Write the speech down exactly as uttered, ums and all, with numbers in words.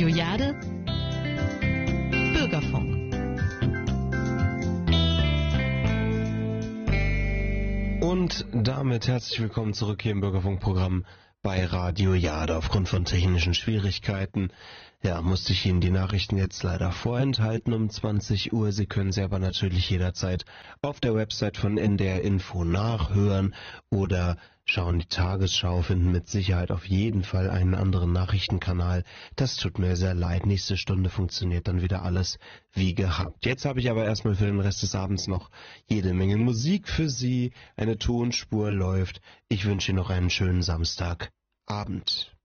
Radio Jade, Bürgerfunk. Und damit herzlich willkommen zurück hier im Bürgerfunkprogramm bei Radio Jade. Aufgrund von technischen Schwierigkeiten, ja, musste ich Ihnen die Nachrichten jetzt leider vorenthalten um zwanzig Uhr. Sie können sie aber natürlich jederzeit auf der Website von N D R Info nachhören oder schauen die Tagesschau, finden mit Sicherheit auf jeden Fall einen anderen Nachrichtenkanal. Das tut mir sehr leid. Nächste Stunde funktioniert dann wieder alles wie gehabt. Jetzt habe ich aber erstmal für den Rest des Abends noch jede Menge Musik für Sie. Eine Tonspur läuft. Ich wünsche Ihnen noch einen schönen Samstagabend.